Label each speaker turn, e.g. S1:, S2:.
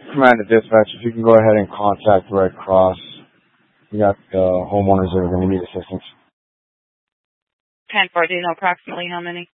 S1: Commander Dispatch, if you can go ahead and contact Red Cross. We got homeowners that are going to need assistance.
S2: 10-4, do you know approximately how many?